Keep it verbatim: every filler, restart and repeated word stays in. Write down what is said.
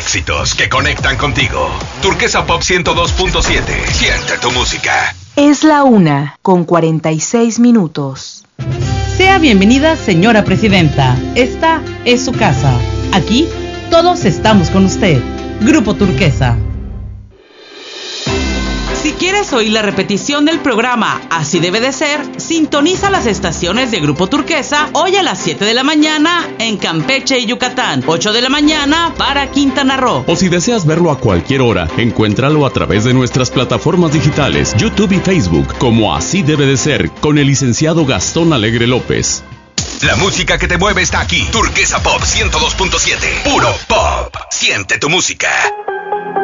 éxitos que conectan contigo. Turquesa Pop ciento dos punto siete. Siente tu música. Es la una con cuarenta y seis minutos. Sea bienvenida, señora presidenta. Esta es su casa. Aquí todos estamos con usted. Grupo Turquesa. Si quieres oír la repetición del programa Así Debe de Ser, sintoniza las estaciones de Grupo Turquesa hoy a las siete de la mañana en Campeche y Yucatán, ocho de la mañana para Quintana Roo. O si deseas verlo a cualquier hora, encuéntralo a través de nuestras plataformas digitales, YouTube y Facebook, como Así Debe de Ser, con el licenciado Gastón Alegre López. La música que te mueve está aquí. Turquesa Pop ciento dos punto siete. Puro pop. Siente tu música.